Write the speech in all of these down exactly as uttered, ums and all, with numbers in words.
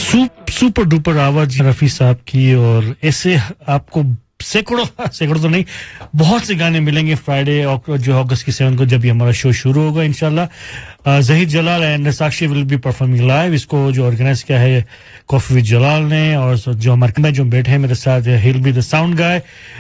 सुप super duper आवाज रफी साहब की और ऐसे आपको सैकड़ों सैकड़ों तो नहीं बहुत से गाने मिलेंगे फ्राइडे जो अगस्त की सेवन को जब भी हमारा शो शुरू होगा इंशाल्लाह जहीद जलाल and Sakshi will be performing live इसको जो ऑर्गेनाइज किया है कॉफी विद जलाल ने और जो हमारे में जो बैठे हैं मेरे साथ he will be the sound guy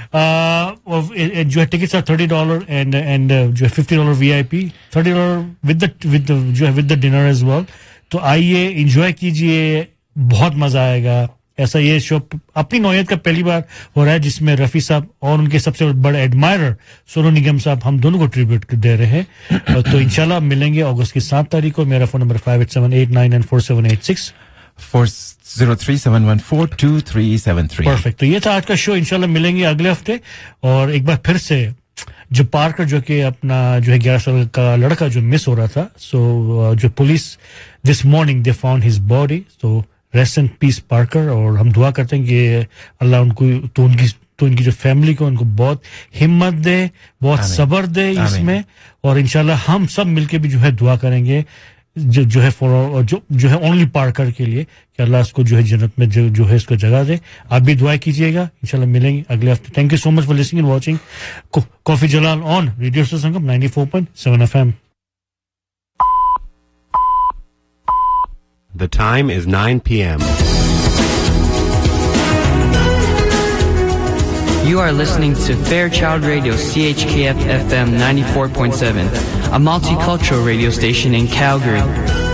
जो है tickets are thirty dollar and and जो है fifty dollar VIP thirty dollar with the with जो है with the dinner as well तो आइए एंजॉय कीजिए बहुत मजा आएगा ऐसा ये शो अपनी नौयत का पहली बार हो रहा है जिसमें रफी साहब और उनके सबसे बड़े एडमायरर सोनू निगम साहब हम दोनों को ट्रिब्यूट दे रहे हैं तो इंशाल्लाह मिलेंगे अगस्त की सात तारीख को मेरा phone number five eight seven eight nine nine four seven eight six four zero three seven one four two three seven three perfect तो ये था आज का शो इंशाल्लाह मिलेंगे अगले हफ्ते और एक बार फिर से जो पार्कर जो कि अपना जो है ग्यारह साल का लड़का जो मिस हो रहा था सो जो police this morning they found his body so rest in peace Parker और हम दुआ करते हैं कि अल्लाह उनको तो उनकी तो उनकी जो फैमिली को उनको बहुत हिम्मत दे बहुत सब्र दे इसमें और इंशाल्लाह हम सब मिलके भी जो है दुआ करेंगे जो जो है फॉर जो जो है ओनली पार्कर के लिए कि अल्लाह उसको जो है जन्नत में जो जो है इसको जगह दे आप भी दुआ कीजिएगा इंशाल्लाह मिलेंगे अगले हफ्ते thank you so much for listening and watching coffee Jalal on radio Sangam ninety four point seven FM The time is nine p.m. You are listening to Fairchild Radio C H K F F M ninety-four point seven, a multicultural radio station in Calgary.